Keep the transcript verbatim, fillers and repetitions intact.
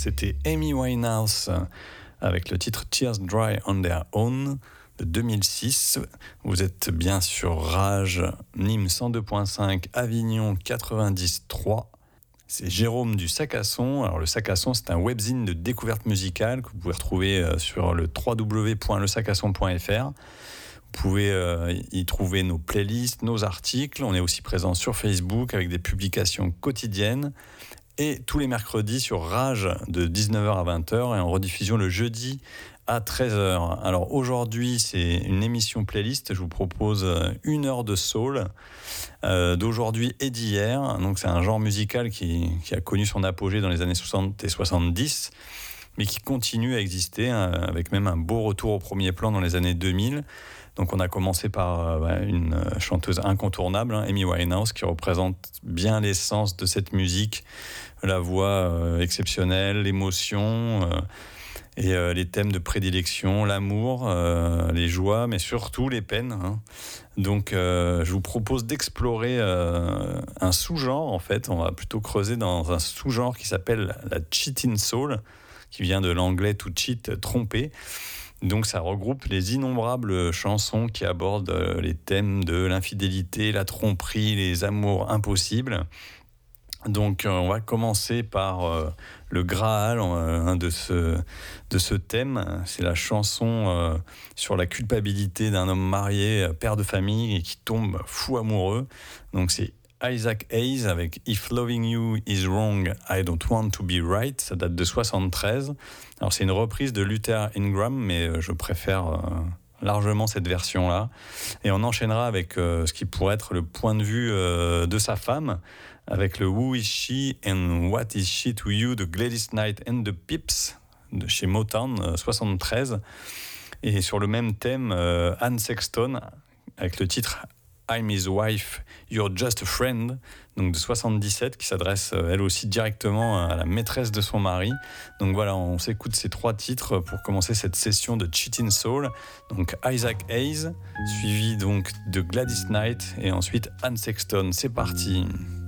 c'était Amy Winehouse avec le titre Tears Dry on Their Own de deux mille six. Vous êtes bien sur Rage, Nîmes cent deux virgule cinq, Avignon quatre-vingt-dix virgule trois. C'est Jérôme du Sac à Son. Alors le Sac à Son, c'est un webzine de découverte musicale que vous pouvez retrouver sur le w w w point le sac à son point f r. Vous pouvez euh, y trouver nos playlists, nos articles. On est aussi présent sur Facebook avec des publications quotidiennes. Et tous les mercredis sur Rage de dix-neuf heures à vingt heures et en rediffusion le jeudi à treize heures. Alors aujourd'hui, c'est une émission playlist. Je vous propose une heure de soul euh, d'aujourd'hui et d'hier. Donc c'est un genre musical qui, qui a connu son apogée dans les années soixante et soixante-dix, mais qui continue à exister, hein, avec même un beau retour au premier plan dans les années deux mille. Donc on a commencé par euh, une chanteuse incontournable, hein, Amy Winehouse, qui représente bien l'essence de cette musique, la voix euh, exceptionnelle, l'émotion euh, et euh, les thèmes de prédilection, l'amour, euh, les joies, mais surtout les peines. Hein. Donc euh, je vous propose d'explorer euh, un sous-genre, en fait. On va plutôt creuser dans un sous-genre qui s'appelle la cheating soul, qui vient de l'anglais to cheat, tromper. Donc ça regroupe les innombrables chansons qui abordent les thèmes de l'infidélité, la tromperie, les amours impossibles. Donc on va commencer par euh, le Graal euh, de, ce, de ce thème. C'est la chanson euh, sur la culpabilité d'un homme marié, père de famille, et qui tombe fou amoureux. Donc c'est Isaac Hayes avec If Loving You Is Wrong, I Don't Want to Be Right. Ça date de soixante-treize. Alors c'est une reprise de Luther Ingram, mais je préfère euh, largement cette version-là. Et on enchaînera avec euh, ce qui pourrait être le point de vue euh, de sa femme, avec le Who Is She and What Is She to You de Gladys Knight and the Pips de chez Motown, euh, soixante-treize. Et sur le même thème, euh, Anne Sexton avec le titre I'm His Wife, You're Just a Friend, donc de soixante-dix-sept, qui s'adresse elle aussi directement à la maîtresse de son mari. Donc voilà, on s'écoute ces trois titres pour commencer cette session de Cheating Soul. Donc Isaac Hayes, suivi donc de Gladys Knight et ensuite Anne Sexton. C'est parti.